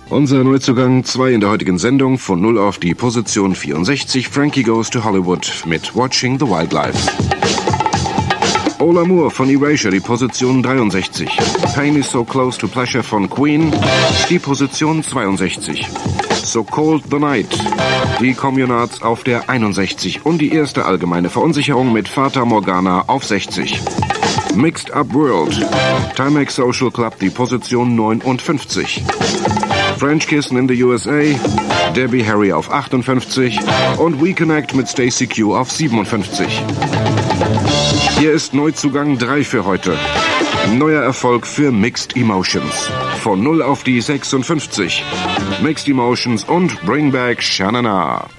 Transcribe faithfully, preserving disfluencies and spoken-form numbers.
Unser Neuzugang zwei in der heutigen Sendung, von null auf die Position vierundsechzig, Frankie Goes to Hollywood mit Watching the Wildlife. Ola Moore von Erasure, die Position dreiundsechzig. Pain is so close to pleasure von Queen, die Position zweiundsechzig. So Cold the Night, die Communards auf der einundsechzig und die erste allgemeine Verunsicherung mit Fata Morgana auf sechzig. Mixed Up World, Timex Social Club, die Position neunundfünfzig. French Kissin' in the U S A, Debbie Harry auf achtundfünfzig und We Connect mit Stacey Q auf siebenundfünfzig. Hier ist Neuzugang drei für heute. Neuer Erfolg für Mixed Emotions. Von null auf die sechsundfünfzig. Mixed Emotions und Bring Back Shanana.